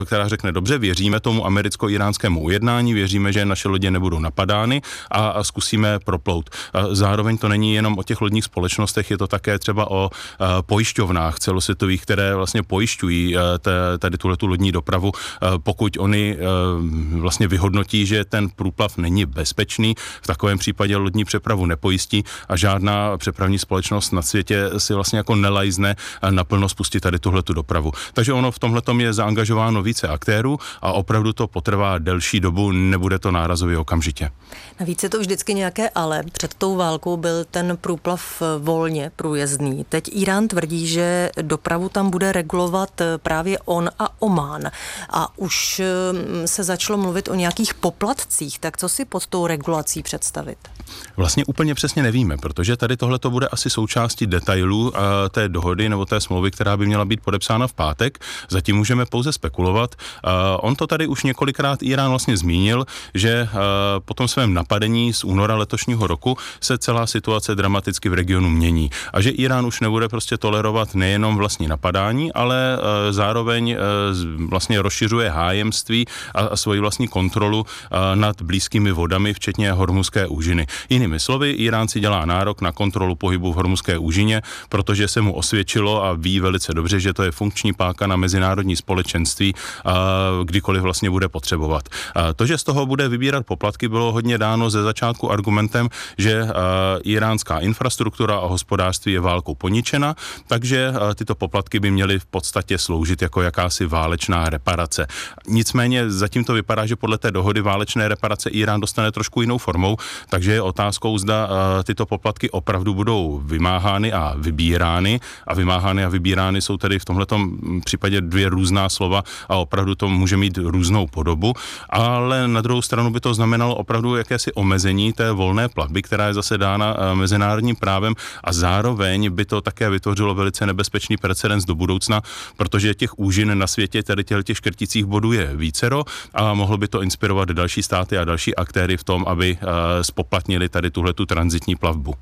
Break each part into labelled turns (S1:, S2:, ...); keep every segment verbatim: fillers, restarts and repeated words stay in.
S1: která řekne, dobře, věříme tomu americko-iránskému ujednání, věříme, že naše lodě nebudou napadány a, a zkusíme proplout. Zároveň to není jenom o těch lodních společnostech, je to také třeba o pojišťovnách celosvětových, které vlastně pojišťují tady tuhletu lodní dopravu, pokud oni vlastně vyhodnotí, že ten průplav není bezpečný, v takovém případě lodní přepravu nepojistí a žádná přepravní společnost na světě si vlastně jako nelajzne naplno spustit tady tuhletu dopravu. Takže ono v tomhletom je zaangažováno více aktérů a opravdu to potrvá delší dobu, nebude to nárazově okamžitě.
S2: Navíc je to vždycky nějaké ale. Před tou válkou byl ten průplav volně průjezdný. Teď Irán tvrdí, že dopravu tam bude regulovat právě on a Omán. A už se začalo mluvit o nějakých poplatcích. Tak co si pod tou regulací představit?
S1: Vlastně úplně přesně nevíme, protože tady tohle to bude asi součástí detailů té dohody nebo té smlouvy, která by měla být podepsána v pátek. Zatím můžeme pouze spekulovat. On to tady už několikrát Irán vlastně zmínil, že po tom svém napadení z února letošního roku se celá situace dramaticky v regionu mění a že Irán už nebude prostě tolerovat nejenom vlastní napadání, ale zároveň vlastně rozšiřuje hájemství a svoji vlastní kontrolu nad blízkými vodami, včetně Hormuzské úžiny. Jinými slovy, Irán si dělá nárok na kontrolu pohybu v Hormuzské úžině, protože se mu osvědčilo a ví velice dobře, že to je funkční páka na mezinárodní společenství, kdykoliv vlastně bude potřebovat. To, že z toho bude vybírat poplatky, bylo hodně dáno ze začátku argumentem, že iránská infrastruktura a hospodářství je válkou poničena, takže tyto poplatky by měly v podstatě sloužit jako jakási válečná reparace. Nicméně zatím to vypadá, že podle té dohody válečné reparace Irán dostane trošku jinou formou, takže je otázkou, zda tyto poplatky opravdu budou vymáhány a vybírány a vymáhány a vybírány jsou tedy v tomhletom případě dvě různá slova a opravdu to může mít různou podobu, ale na druhou stranu by to znamenalo opravdu jakési omezení té volné plavby, která je zase dána mezinárodním právem a zároveň by to také vytvořilo velice nebezpečný precedens do budoucna, protože těch úžin na světě, tedy těch škrticích bodů je vícero a mohlo by to inspirovat další státy a další aktéry v tom, aby spoplatnili tady tuhletu tranzitní plavbu.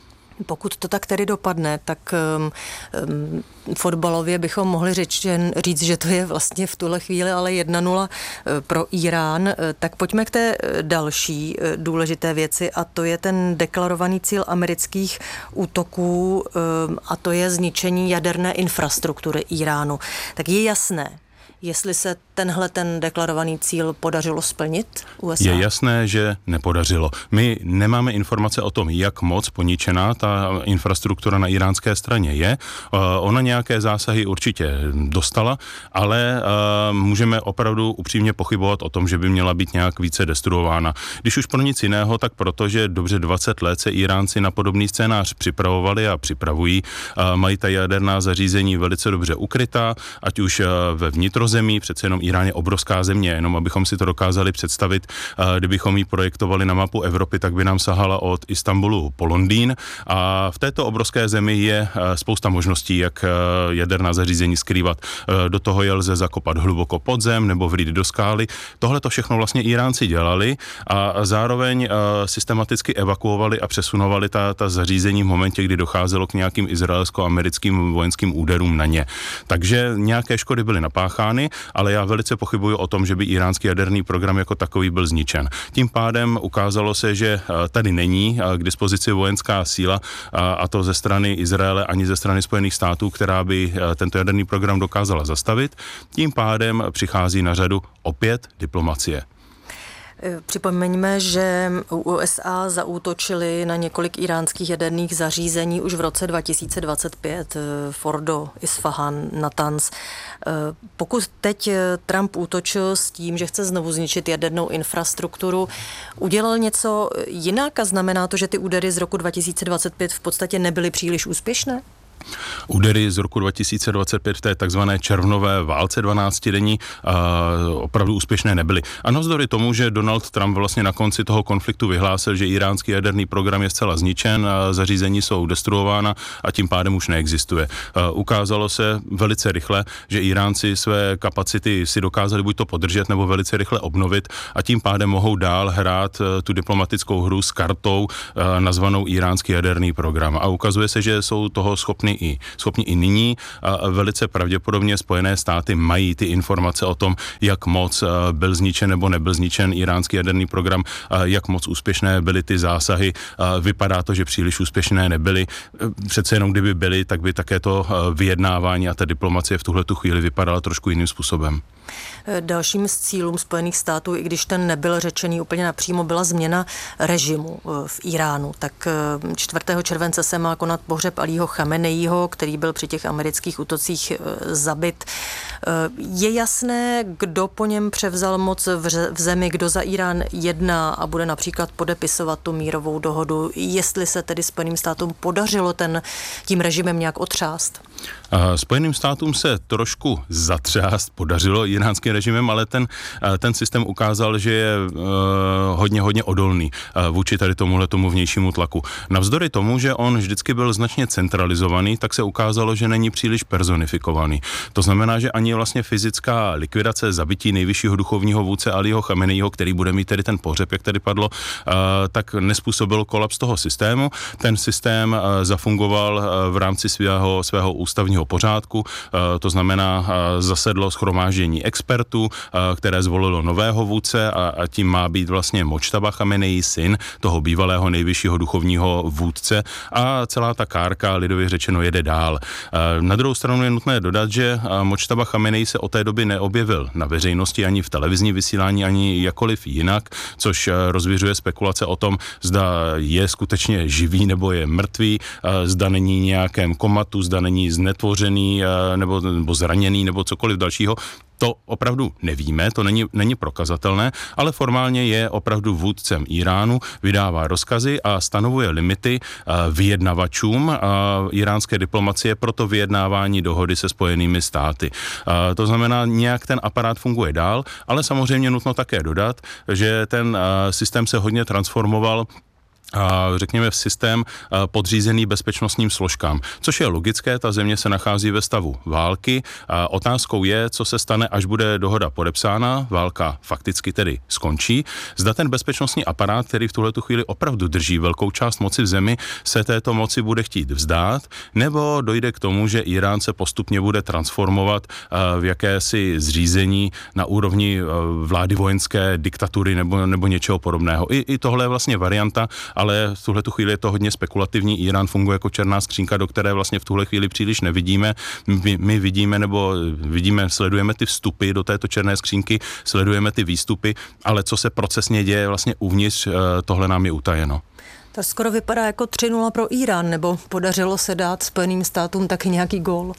S2: Pokud to tak tedy dopadne, tak um, um, fotbalově bychom mohli říct, že, říct, že to je vlastně v tuhle chvíli ale jedna nula pro Irán. Tak pojďme k té další důležité věci a to je ten deklarovaný cíl amerických útoků um, a to je zničení jaderné infrastruktury Iránu. Tak je jasné, jestli se tenhle ten deklarovaný cíl podařilo splnit U S A?
S1: Je jasné, že nepodařilo. My nemáme informace o tom, jak moc poničená ta infrastruktura na iránské straně je. Ona nějaké zásahy určitě dostala, ale můžeme opravdu upřímně pochybovat o tom, že by měla být nějak více destruována. Když už pro nic jiného, tak protože dobře dvacet let se Iránci na podobný scénář připravovali a připravují. Mají ta jaderná zařízení velice dobře ukrytá, ať už ve vnitrozemí, přece jenom Irán je obrovská země, jenom abychom si to dokázali představit, kdybychom ji projektovali na mapu Evropy, tak by nám sahala od Istanbulu po Londýn a v této obrovské zemi je spousta možností, jak jaderná zařízení skrývat. Do toho je lze zakopat hluboko pod zem nebo vlít do skály. Tohle to všechno vlastně Iránci dělali a zároveň systematicky evakuovali a přesunovali ta, ta zařízení v momentě, kdy docházelo k nějakým izraelsko-americkým vojenským úderům na ně. Takže nějaké škody byly napáchány, ale já velice pochybuji o tom, že by iránský jaderný program jako takový byl zničen. Tím pádem ukázalo se, že tady není k dispozici vojenská síla a to ze strany Izraele ani ze strany Spojených států, která by tento jaderný program dokázala zastavit. Tím pádem přichází na řadu opět diplomacie.
S2: Připomeňme, že U S A zaútočili na několik iránských jaderných zařízení už v roce dva tisíce dvacet pět, Fordo, Isfahan, Natanz. Pokud teď Trump útočil s tím, že chce znovu zničit jadernou infrastrukturu, udělal něco jinak a znamená to, že ty údery z roku dva tisíce dvacet pět v podstatě nebyly příliš úspěšné?
S1: Údery z roku dva tisíce dvacet pět v té takzvané červnové válce dvanáctidenní opravdu úspěšné nebyly. A navzdory tomu, že Donald Trump vlastně na konci toho konfliktu vyhlásil, že iránský jaderný program je zcela zničen, zařízení jsou destruována a tím pádem už neexistuje. Ukázalo se velice rychle, že Iránci své kapacity si dokázali buď to podržet nebo velice rychle obnovit a tím pádem mohou dál hrát tu diplomatickou hru s kartou nazvanou iránský jaderný program. A ukazuje se, že jsou toho schopni schopni i, schopni i nyní. A velice pravděpodobně Spojené státy mají ty informace o tom, jak moc byl zničen nebo nebyl zničen iránský jaderný program, jak moc úspěšné byly ty zásahy. Vypadá to, že příliš úspěšné nebyly. Přece jenom kdyby byly, tak by také to vyjednávání a ta diplomacie v tuhletu chvíli vypadala trošku jiným způsobem.
S2: Dalším z cílům Spojených států, i když ten nebyl řečený úplně napřímo, byla změna režimu v Iránu. Tak čtvrtého července se má konat pohřeb Alího Chameneího, který byl při těch amerických útocích zabit. Je jasné, kdo po něm převzal moc v zemi, kdo za Irán jedná a bude například podepisovat tu mírovou dohodu, jestli se tedy Spojeným státům podařilo ten tím režimem nějak otřást?
S1: Spojeným státům se trošku zatřást podařilo iránským režimem, ale ten, ten systém ukázal, že je hodně, hodně odolný vůči tady tomuhle tomu vnějšímu tlaku. Navzdory tomu, že on vždycky byl značně centralizovaný, tak se ukázalo, že není příliš personifikovaný. To znamená, že ani vlastně fyzická likvidace, zabití nejvyššího duchovního vůdce Alího Chameneího, který bude mít tedy ten pohřeb, jak tady padlo, tak nespůsobil kolaps toho systému. Ten systém zafungoval v rámci svého, svého ústavního pořádku, to znamená zasedlo shromáždění expertů, které zvolilo nového vůdce a, a tím má být vlastně Močtaba Chameneí, syn toho bývalého nejvyššího duchovního vůdce a celá ta kárka, lidově řečeno, jede dál. Na druhou stranu je nutné dodat, že Močtaba Chameneí se od té doby neobjevil na veřejnosti ani v televizní vysílání, ani jakkoliv jinak, což rozvěřuje spekulace o tom, zda je skutečně živý nebo je mrtvý, zda není nějakém komatu, zda není znetvořený nebo, nebo zraněný nebo cokoliv dalšího. To opravdu nevíme, to není, není prokazatelné, ale formálně je opravdu vůdcem Iránu, vydává rozkazy a stanovuje limity vyjednavačům iránské diplomacie pro to vyjednávání dohody se Spojenými státy. To znamená, nějak ten aparát funguje dál, ale samozřejmě nutno také dodat, že ten systém se hodně transformoval, řekněme, v systém podřízený bezpečnostním složkám, což je logické, ta země se nachází ve stavu války. Otázkou je, co se stane, až bude dohoda podepsána, válka fakticky tedy skončí. Zda ten bezpečnostní aparát, který v tuhletu chvíli opravdu drží velkou část moci v zemi, se této moci bude chtít vzdát, nebo dojde k tomu, že Irán se postupně bude transformovat v jakési zřízení na úrovni vlády vojenské diktatury nebo, nebo něčeho podobného. I, i tohle je vlastně varianta, ale v tuhle tu chvíli je to hodně spekulativní. Irán funguje jako černá skřínka, do které vlastně v tuhle chvíli příliš nevidíme. My, my vidíme nebo vidíme, sledujeme ty vstupy do této černé skřínky, sledujeme ty výstupy, ale co se procesně děje vlastně uvnitř, tohle nám je utajeno.
S2: To skoro vypadá jako tři nula pro Irán, nebo podařilo se dát Spojeným státům taky nějaký gól?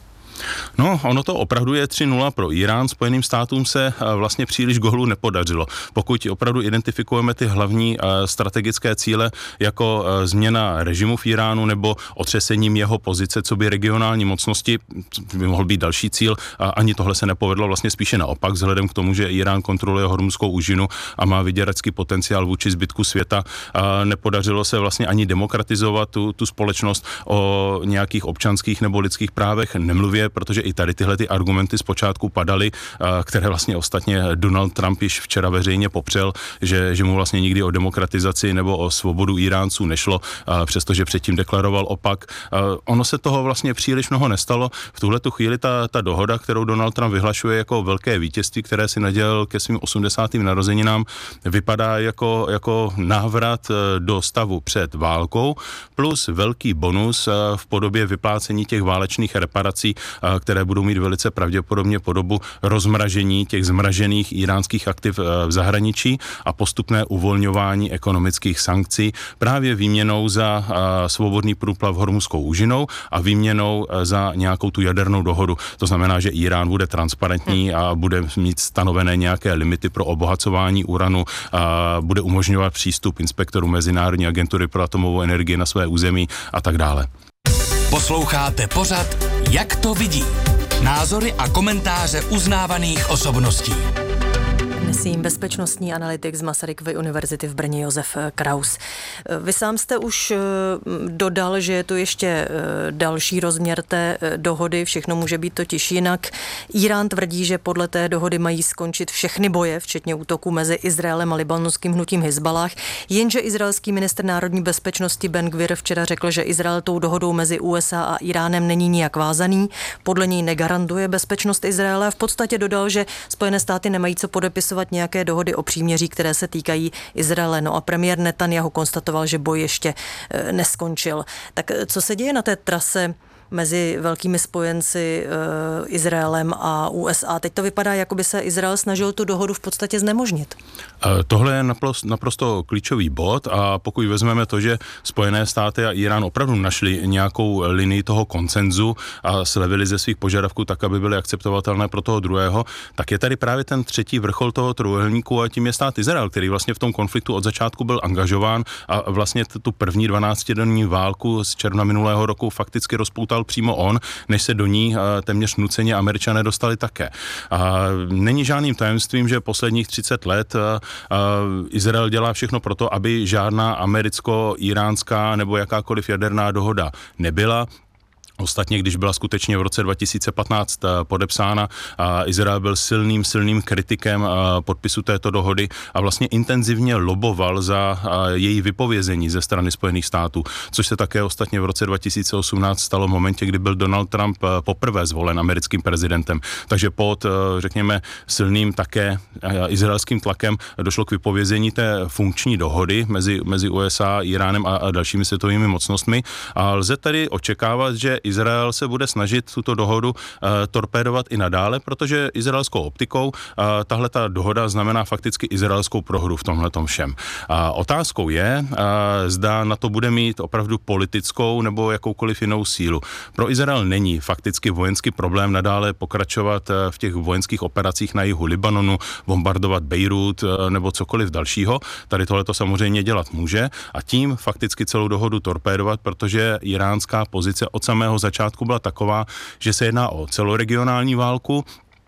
S1: No, ono to opravdu je tři nula pro Irán, Spojeným státům se vlastně příliš gólů nepodařilo. Pokud opravdu identifikujeme ty hlavní strategické cíle jako změna režimu v Iránu nebo otřesením jeho pozice, co by regionální mocnosti, by mohl být další cíl, ani tohle se nepovedlo, vlastně spíše naopak, vzhledem k tomu, že Irán kontroluje Hormuzskou úžinu a má vyděračský potenciál vůči zbytku světa. Nepodařilo se vlastně ani demokratizovat tu, tu společnost, o nějakých občanských nebo lidských právech nemluvě, protože i tady tyhle ty argumenty zpočátku padaly, které vlastně ostatně Donald Trump již včera veřejně popřel, že, že mu vlastně nikdy o demokratizaci nebo o svobodu Iránců nešlo, přestože předtím deklaroval opak. Ono se toho vlastně příliš mnoho nestalo. V tuhle tu chvíli ta, ta dohoda, kterou Donald Trump vyhlašuje jako velké vítězství, které si nadělal ke svým osmdesátým narozeninám, vypadá jako, jako návrat do stavu před válkou, plus velký bonus v podobě vyplácení těch válečných reparací, které budou mít velice pravděpodobně podobu rozmražení těch zmražených iránských aktiv v zahraničí a postupné uvolňování ekonomických sankcí právě výměnou za svobodný průplav Hormuzskou úžinou a výměnou za nějakou tu jadernou dohodu. To znamená, že Irán bude transparentní a bude mít stanovené nějaké limity pro obohacování uranu, a bude umožňovat přístup inspektorů Mezinárodní agentury pro atomovou energii na své území a tak dále.
S3: Posloucháte pořad Jak to vidí? Názory a komentáře uznávaných osobností.
S2: Dnes Prosím, bezpečnostní analytik z Masarykovy univerzity v Brně Josef Kraus. Vy sám jste už dodal, že je tu ještě další rozměr té dohody, všechno může být totiž jinak. Írán tvrdí, že podle té dohody mají skončit všechny boje, včetně útoku mezi Izraelem a libanonským hnutím Hizballáh, jenže izraelský ministr národní bezpečnosti Ben Gvir včera řekl, že Izrael tou dohodou mezi U S A a Iránem není nijak vázaný, podle něj negarantuje bezpečnost Izraele a v podstatě dodal, že Spojené státy nemají co podepisovat nějaké dohody o příměří, které se týkají Izraele. No a premiér Netanjahu konstatoval, že boj ještě neskončil. Tak co se děje na té trase mezi velkými spojenci e, Izraelem a U S A? Teď to vypadá, jako by se Izrael snažil tu dohodu v podstatě znemožnit.
S1: Tohle je naprosto, naprosto klíčový bod a pokud vezmeme to, že Spojené státy a Irán opravdu našli nějakou linii toho konsenzu a slevili ze svých požadavků tak, aby byly akceptovatelné pro toho druhého, tak je tady právě ten třetí vrchol toho trojúhelníku a tím je stát Izrael, který vlastně v tom konfliktu od začátku byl angažován a vlastně tu první dvanáctidenní válku z června minulého roku fakticky rozpoutal přímo on, než se do ní téměř nuceně Američané dostali také. A není žádným tajemstvím, že posledních třicet let Izrael dělá všechno pro to, aby žádná americko-iránská nebo jakákoliv jaderná dohoda nebyla. Ostatně, když byla skutečně v roce dva tisíce patnáct podepsána, Izrael byl silným, silným kritikem podpisu této dohody a vlastně intenzivně loboval za její vypovězení ze strany Spojených států, což se také ostatně v roce dva tisíce osmnáct stalo v momentě, kdy byl Donald Trump poprvé zvolen americkým prezidentem. Takže pod, řekněme, silným také izraelským tlakem došlo k vypovězení té funkční dohody mezi, mezi U S A, Iránem a, a dalšími světovými mocnostmi a lze tedy očekávat, že Izrael se bude snažit tuto dohodu uh, torpédovat i nadále, protože izraelskou optikou uh, tahle ta dohoda znamená fakticky izraelskou prohru v tomhletom všem. Uh, otázkou je, uh, zda na to bude mít opravdu politickou nebo jakoukoliv jinou sílu. Pro Izrael není fakticky vojenský problém nadále pokračovat uh, v těch vojenských operacích na jihu Libanonu, bombardovat Bejrút uh, nebo cokoliv dalšího. Tady tohleto samozřejmě dělat může a tím fakticky celou dohodu torpédovat, protože iránská pozice od samého začátku byla taková, že se jedná o celoregionální válku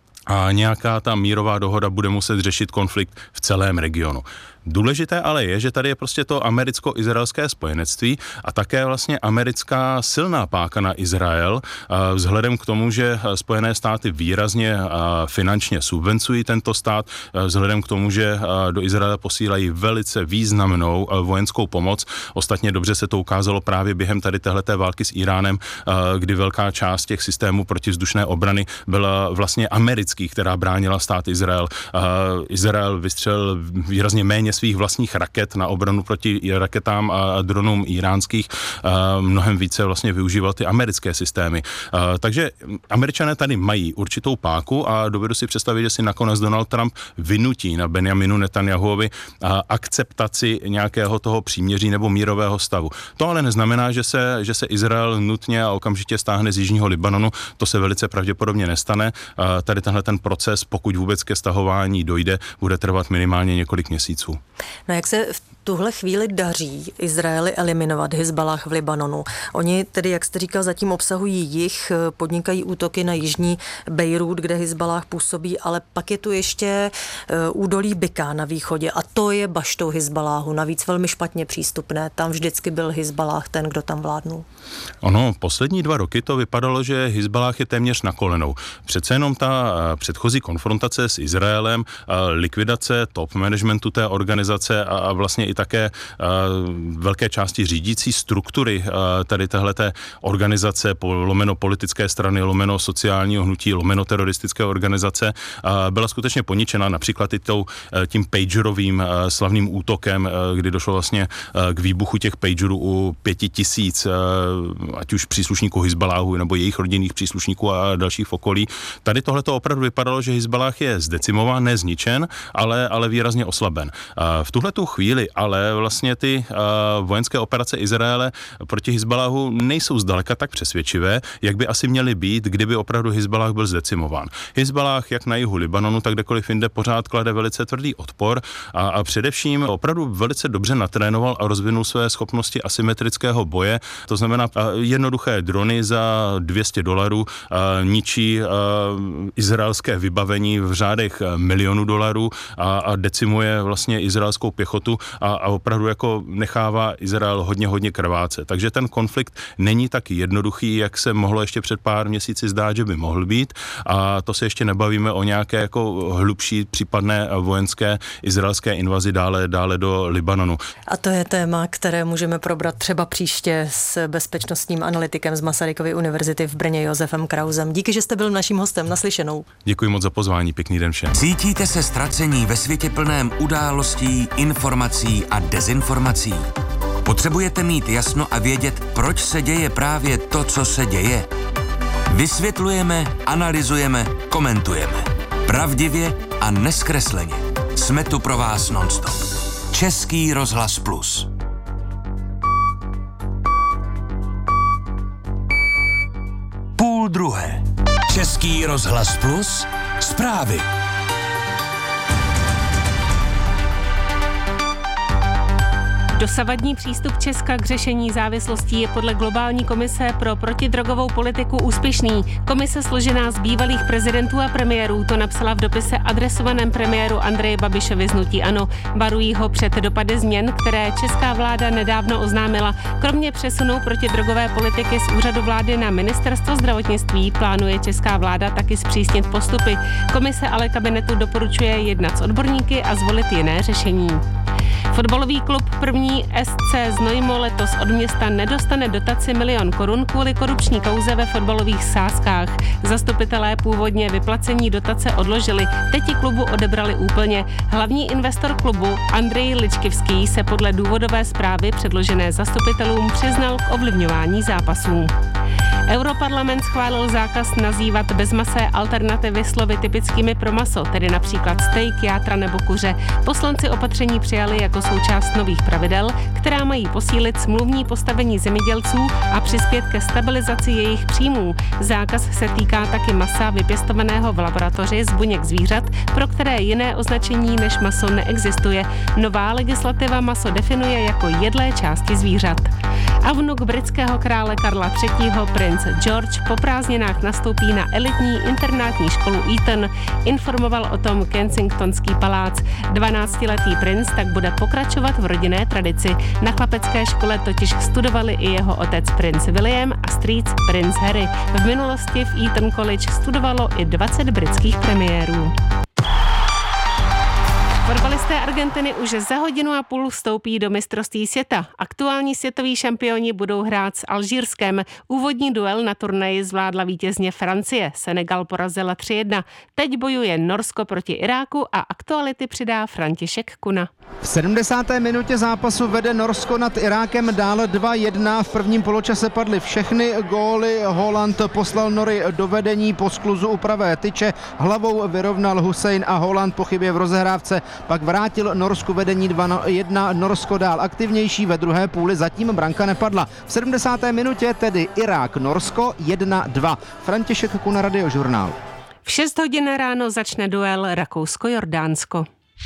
S1: a nějaká ta mírová dohoda bude muset řešit konflikt v celém regionu. Důležité ale je, že tady je prostě to americko-izraelské spojenectví a také vlastně americká silná páka na Izrael vzhledem k tomu, že Spojené státy výrazně finančně subvencují tento stát, vzhledem k tomu, že do Izraele posílají velice významnou vojenskou pomoc. Ostatně dobře se to ukázalo právě během tady téhleté války s Iránem, kdy velká část těch systémů protivzdušné obrany byla vlastně amerických, která bránila stát Izrael. Izrael vystřelil výrazně méně svých vlastních raket na obranu proti raketám a dronům iránských, mnohem více vlastně využíval ty americké systémy. Takže Američané tady mají určitou páku a dovedu si představit, že si nakonec Donald Trump vynutí na Benjaminu Netanjahuovi akceptaci nějakého toho příměří nebo mírového stavu. To ale neznamená, že se, že se Izrael nutně a okamžitě stáhne z jižního Libanonu, to se velice pravděpodobně nestane. Tady tenhle ten proces, pokud vůbec ke stahování dojde, bude trvat minimálně několik měsíců.
S2: No jak se v tuhle chvíli daří Izraeli eliminovat Hizballáh v Libanonu? Oni tedy, jak jste říkal, zatím obsahují jih, podnikají útoky na jižní Bejrút, kde Hizballáh působí, ale pak je tu ještě údolí Bika na východě a to je baštou Hizballáhu, navíc velmi špatně přístupné. Tam vždycky byl Hizballáh ten, kdo tam vládnul.
S1: Ono, poslední dva roky to vypadalo, že Hizballáh je téměř na kolenou. Přece jenom ta předchozí konfrontace s Izraelem, likvidace top managementu té organizace a vlastně i také velké části řídící struktury tady téhleté organizace, lomeno politické strany, lomeno sociálního hnutí, lomeno teroristické organizace, byla skutečně poničena například i tou, tím pagerovým slavným útokem, kdy došlo vlastně k výbuchu těch pagerů u pěti tisíc, ať už příslušníků Hizballáhu nebo jejich rodinných příslušníků a dalších v okolí. Tady tohleto opravdu vypadalo, že Hizballáh je zdecimován, nezničen, ale, ale výrazně oslaben. V tuhletu chvíli ale vlastně ty uh, vojenské operace Izraele proti Hizbalahu nejsou zdaleka tak přesvědčivé, jak by asi měly být, kdyby opravdu Hizballah byl zdecimován. Hizballah, jak na jihu Libanonu, tak kdekoliv jinde, pořád klade velice tvrdý odpor a, a především opravdu velice dobře natrénoval a rozvinul své schopnosti asymetrického boje. To znamená uh, jednoduché drony za dvě stě dolarů uh, ničí uh, izraelské vybavení v řádech milionů dolarů a, a decimuje vlastně izraelskou pěchotu a, a opravdu jako nechává Izrael hodně, hodně krvácet. Takže ten konflikt není tak jednoduchý, jak se mohlo ještě před pár měsíci zdát, že by mohl být, a to se ještě nebavíme o nějaké jako hlubší případné vojenské izraelské invazi dále, dále do Libanonu.
S2: A to je téma, které můžeme probrat třeba příště s bezpečnostním analytikem z Masarykovy univerzity v Brně Josefem Krausem. Díky, že jste byl naším hostem. Naslyšenou.
S1: Děkuji moc za pozvání. Pěkný den všem.
S3: Cítíte se ztracení ve světě plném událostí, informací a dezinformací? Potřebujete mít jasno a vědět, proč se děje právě to, co se děje? Vysvětlujeme, analyzujeme, komentujeme. Pravdivě a nezkresleně. Jsme tu pro vás nonstop. Český rozhlas Plus. Půl druhé. Český rozhlas Plus. Zprávy.
S4: Dosavadní přístup Česka k řešení závislostí je podle Globální komise pro protidrogovou politiku úspěšný. Komise složená z bývalých prezidentů a premiérů to napsala v dopise adresovaném premiéru Andreji Babišovi z hnutí ANO. Varují ho před dopady změn, které česká vláda nedávno oznámila. Kromě přesunu protidrogové politiky z úřadu vlády na ministerstvo zdravotnictví plánuje česká vláda taky zpřísnit postupy. Komise ale kabinetu doporučuje jednat s odborníky a zvolit jiné řešení. Fotbalový klub první S C Znojmo letos od města nedostane dotaci milion korun kvůli korupční kauze ve fotbalových sázkách. Zastupitelé původně vyplacení dotace odložili, teď ji klubu odebrali úplně. Hlavní investor klubu Andrej Ličkivský se podle důvodové zprávy předložené zastupitelům přiznal k ovlivňování zápasů. Europarlament schválil zákaz nazývat bezmasé alternativy slovy typickými pro maso, tedy například steak, játra nebo kuře. Poslanci opatření přijali jako součást nových pravidel, která mají posílit smluvní postavení zemědělců a přispět ke stabilizaci jejich příjmů. Zákaz se týká taky masa vypěstovaného v laboratoři z buněk zvířat, pro které jiné označení než maso neexistuje. Nová legislativa maso definuje jako jedlé části zvířat. A vnuk britského krále Karla třetího. Princ George po prázdninách nastoupí na elitní internátní školu Eton. Informoval o tom Kensingtonský palác. dvanáctiletý princ tak bude pokračovat v rodinné tradici. Na chlapecké škole totiž studovali i jeho otec princ William a strýc princ Harry. V minulosti v Eton College studovalo i dvacet britských premiérů. Fotbalisté Argentiny už za hodinu a půl vstoupí do mistrovství světa. Aktuální světoví šampioni budou hrát s Alžírskem. Úvodní duel na turnaji zvládla vítězně Francie. Senegal porazila tři jedna. Teď bojuje Norsko proti Iráku a aktuality přidá František Kuna.
S5: V sedmdesáté minutě zápasu vede Norsko nad Irákem dále dva jedna. V prvním poločase padly všechny góly. Haaland poslal Nory do vedení po skluzu u pravé tyče. Hlavou vyrovnal Hussein a Haaland po chybě v rozehrávce pak vrátil Norsku vedení dva jedna. Norsko dál aktivnější, ve druhé půli zatím branka nepadla. V sedmdesáté minutě tedy Irák-Norsko jedna dva. František Kuna, Radiožurnál.
S4: V šest hodin ráno začne duel Rakousko-Jordánsko.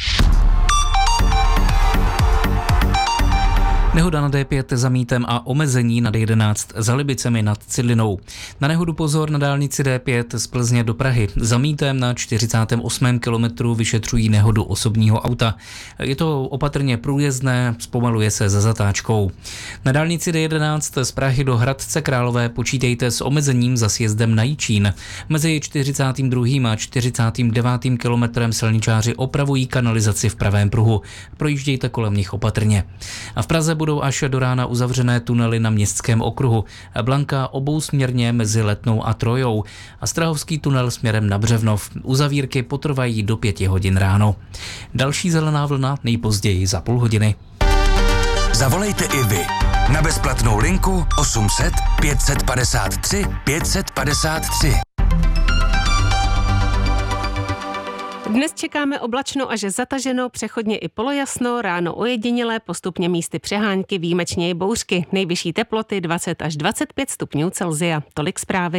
S6: Nehoda na D pět za Mítem a omezení nad jedenáct za Libicemi nad Cidlinou. Na nehodu pozor na dálnici D pět z Plzně do Prahy. Za Mítem na čtyřicátém osmém kilometru vyšetřují nehodu osobního auta. Je to opatrně průjezdné, zpomaluje se za zatáčkou. Na dálnici D jedenáct z Prahy do Hradce Králové počítejte s omezením za sjezdem na Jičín. Mezi čtyřicátým druhým a čtyřicátým devátým kilometrem silničáři opravují kanalizaci v pravém pruhu. Projíždějte kolem nich opatrně. A v Praze budou až do rána uzavřené tunely na Městském okruhu. Blanka obousměrně mezi Letnou a Trojou a Strahovský tunel směrem na Břevnov. Uzavírky potrvají do pěti hodin ráno. Další zelená vlna nejpozději za půl hodiny.
S3: Zavolejte i vy na bezplatnou linku osm set pět set padesát tři pět set padesát tři.
S4: Dnes čekáme oblačno až zataženo, přechodně i polojasno, ráno ojedinělé, postupně místy přehánky, výjimečně i bouřky. Nejvyšší teploty dvacet až dvacet pět stupňů Celsia. Tolik zprávy.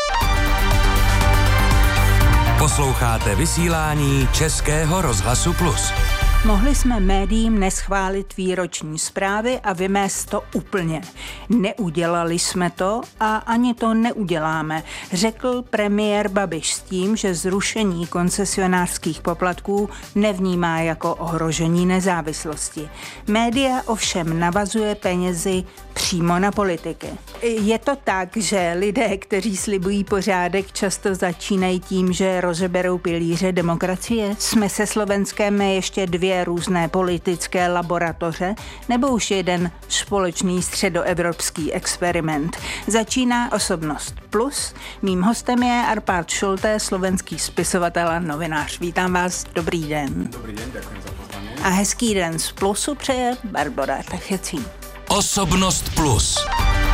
S3: Posloucháte vysílání Českého rozhlasu Plus.
S7: Mohli jsme médiím neschválit výroční zprávy a vymést to úplně. Neudělali jsme to a ani to neuděláme, řekl premiér Babiš s tím, že zrušení koncesionářských poplatků nevnímá jako ohrožení nezávislosti. Média ovšem navazuje penězi přímo na politiky. Je to tak, že lidé, kteří slibují pořádek, často začínají tím, že rozeberou pilíře demokracie? Jsme se Slovenskem ještě dvě různé politické laboratoře nebo už jeden společný středoevropský experiment? Začíná Osobnost Plus. Mým hostem je Arpád Šolté, slovenský spisovatel a novinář. Vítám vás, dobrý den.
S8: Dobrý den, děkuji za pozvání.
S7: A hezký den z Plusu přeje Barbora Tachecí.
S3: Osobnost Plus.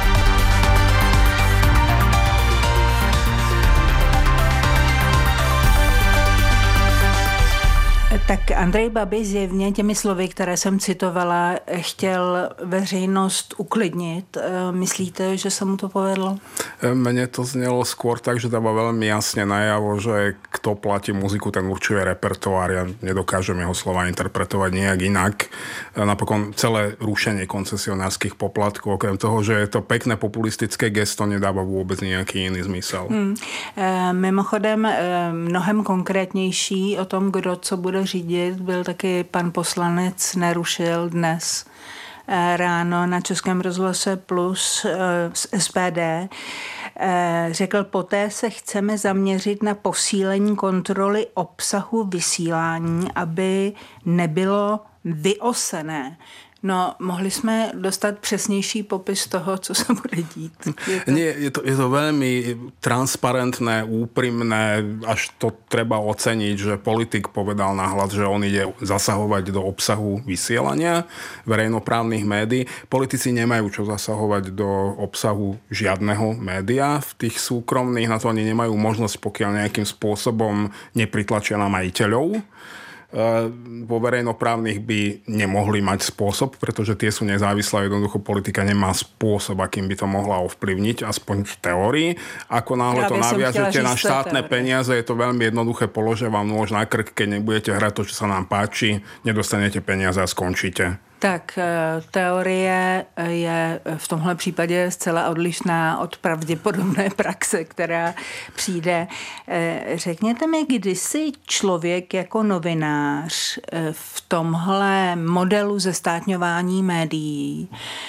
S7: Tak Andrej Babiš zjevně těmi slovy, které jsem citovala, chtěl veřejnost uklidnit. Myslíte, že se mu to povedlo?
S8: Mne to znelo skôr tak, že dáva veľmi jasne najavo, že kto platí muziku, ten určuje repertoár. Ja nedokážem jeho slova interpretovať nejak inak. Napokon celé rušenie koncesionárskych poplatkov, okrem toho, že je to pekné populistické gesto, nedáva vôbec nejaký iný zmysel. Hmm.
S7: E, mimochodem, e, mnohem konkrétnější o tom, kdo co bude řídit, byl taky pan poslanec Nerušil dnes ráno na Českém rozhlase Plus z S P D. Řekl, poté se chceme zaměřit na posílení kontroly obsahu vysílání, aby nebylo vyosené. No, mohli jsme dostat přesnější popis toho, co se bude dít.
S8: Je to... Nie, je to, je to veľmi transparentné, úprimné, až to treba oceniť, že politik povedal nahlas, že on ide zasahovať do obsahu vysielania verejnoprávnych médií. Politici nemajú čo zasahovať do obsahu žiadneho média. V tých súkromných na to ani nemajú možnosť, pokiaľ nejakým spôsobom nepritlačia na majiteľov. Vo verejnoprávnych by nemohli mať spôsob, pretože tie sú nezávislé, jednoducho politika nemá spôsob, akým by to mohla ovplyvniť, aspoň v teórii. Ako náhle to naviažete na štátne peniaze, je to veľmi jednoduché, položia vám nôž na krk, keď nebudete hrať to, čo sa nám páči, nedostanete peniaze a skončíte.
S7: Tak teorie je v tomhle případě zcela odlišná od pravděpodobné praxe, která přijde. Řekněte mi, kdy si člověk jako novinář v tomhle modelu zestátňování médií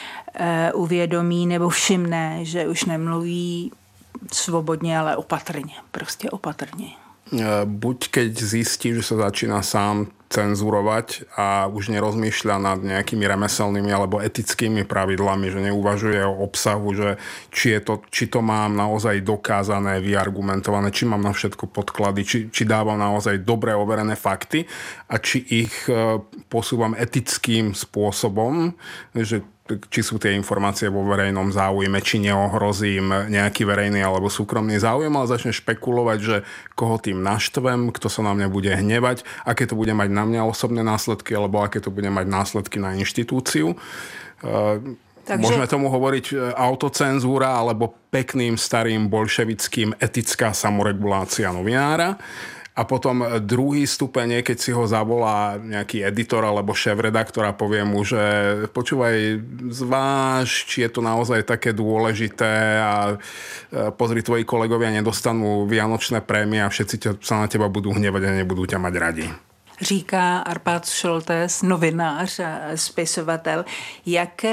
S7: uvědomí nebo všimne, že už nemluví svobodně, ale opatrně, prostě opatrně.
S8: Buď keď zistí, že sa začína sám cenzurovať a už nerozmýšľa nad nejakými remeselnými alebo etickými pravidlami, že neuvažuje o obsahu, že či, je to, či to mám naozaj dokázané, vyargumentované, či mám na všetko podklady, či, či dávam naozaj dobre overené fakty a či ich posúvam etickým spôsobom, že či sú tie informácie vo verejnom záujme, či neohrozím nejaký verejný alebo súkromný záujem, ale začne špekulovať, že koho tým naštvem, kto sa na mňa bude hnevať, aké to bude mať na mňa osobné následky, alebo aké to bude mať následky na inštitúciu. Takže... Môžeme tomu hovoriť autocenzúra alebo pekným starým bolševickým etická samoregulácia novinára. A potom druhý stupeň je, keď si ho zavolá nejaký editor alebo šéfredaktor a povie mu, že počúvaj, zváž, či je to naozaj také dôležité a pozri, tvoji kolegovia nedostanú vianočné prémie a všetci sa na teba budú hnevať a nebudú ťa mať radi.
S7: Říká Arpád Šoltés, novinář a spisovatel. Jak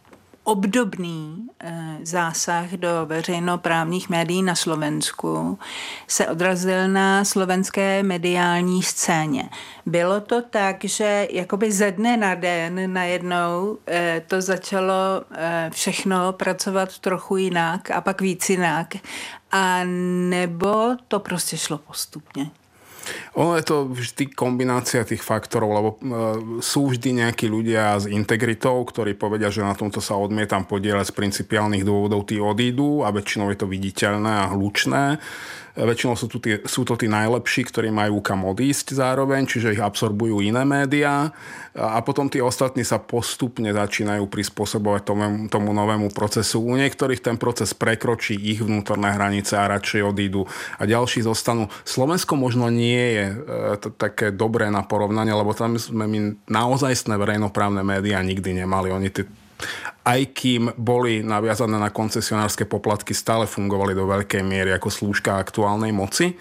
S7: obdobný zásah do veřejnoprávních médií na Slovensku se odrazil na slovenské mediální scéně. Bylo to tak, že jakoby ze dne na den najednou to začalo všechno pracovat trochu jinak a pak víc jinak, a nebo to prostě šlo postupně?
S8: Ono je to vždy kombinácia tých faktorov, lebo e, sú vždy nejakí ľudia s integritou, ktorí povedia, že na tomto sa odmietam podieľať z principiálnych dôvodov, tí odídu a väčšinou je to viditeľné a hlučné. väčšinou sú, tu tí, sú to tí najlepší, ktorí majú kam odísť zároveň, čiže ich absorbujú iné médiá a potom tí ostatní sa postupne začínajú prispôsobovať tomu, tomu novému procesu. U niektorých ten proces prekročí ich vnútorné hranice a radšej odídu a ďalší zostanú. Slovensko možno nie je to také dobré na porovnanie, lebo tam sme my naozajstné verejnoprávne médiá nikdy nemali. Oni tí aj kým boli naviazané na koncesionárske poplatky, stále fungovali do veľkej miery ako slúžka aktuálnej moci.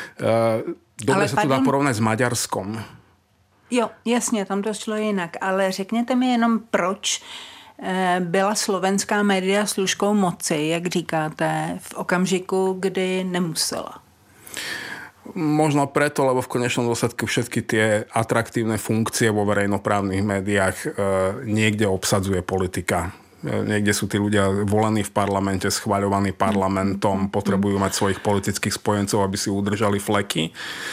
S8: Dobre sa to dá porovnať s Maďarskom.
S7: Jo, jasně, tam to šlo jinak, ale řekněte mi jenom, proč byla slovenská média služkou moci, jak říkáte, v okamžiku, kdy nemusela.
S8: Možno preto, lebo v konečnom dôsledku všetky tie atraktívne funkcie vo verejnoprávnych médiách e, niekde obsadzuje politika. E, niekde sú tí ľudia volení v parlamente, schvaľovaní parlamentom, potrebujú mať svojich politických spojencov, aby si udržali fleky.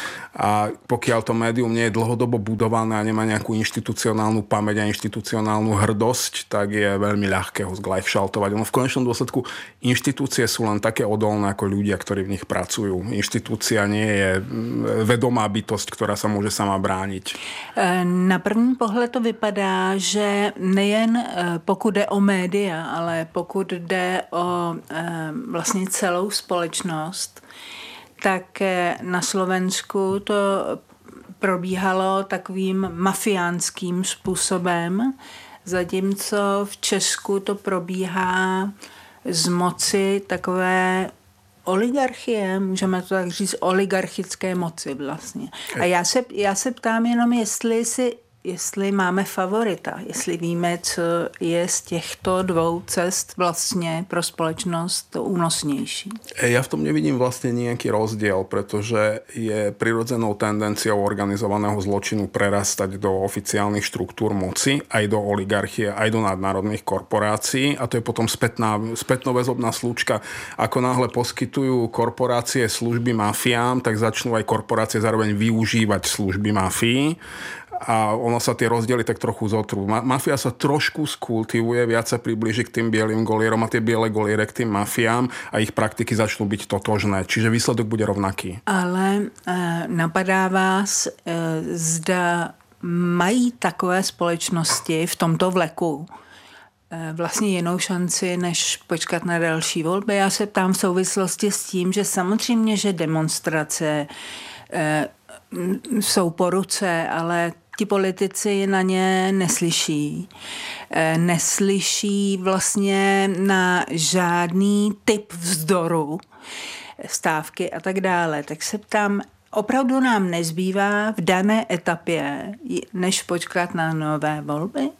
S8: A pokiaľ to médium nie je dlhodobo budované a nemá nejakú inštitucionálnu pamäť a inštitucionálnu hrdosť, tak je veľmi ľahké ho zglajšaltovať. Ono v konečnom dôsledku inštitúcie sú len také odolné ako ľudia, ktorí v nich pracujú. Inštitúcia nie je vedomá bytosť, ktorá sa môže sama brániť.
S7: Na první pohled to vypadá, že nejen pokud jde o média, ale pokud jde o vlastně celou společnost, tak na Slovensku to probíhalo takovým mafiánským způsobem, zatímco v Česku to probíhá z moci takové oligarchie, můžeme to tak říct, oligarchické moci vlastně. A já se, já se ptám jenom, jestli si jestli máme favorita, jestli víme, co je z těchto dvou cest vlastně pro společnost únosnější.
S8: Ja v tom nevidím vlastne nejaký rozdiel, pretože je prirodzenou tendenciou organizovaného zločinu prerastať do oficiálnych štruktúr moci, aj do oligarchie, aj do nadnárodných korporácií a to je potom spätná, spätnoväzobná slúčka. Ako náhle poskytujú korporácie služby mafiám, tak začnú aj korporácie zároveň využívať služby mafii. A ono sa tie rozdiely tak trochu zotrú. Mafia sa trošku skultivuje, viac sa priblíži k tým bielým golierom a tie biele goliere k tým mafiám a ich praktiky začnú byť totožné. Čiže výsledok bude rovnaký.
S7: Ale e, napadá vás, e, zda mají takové společnosti v tomto vleku e, vlastně jinou šanci, než počkat na další volby. Já se ptám v souvislosti s tím, že samozřejmě, že demonstrace e, jsou po ruce, ale ti politici na ně neslyší. Neslyší vlastně na žádný typ vzdoru, stávky a tak dále. Tak se ptám, opravdu nám nezbývá v dané etapě, než počkat na nové volby?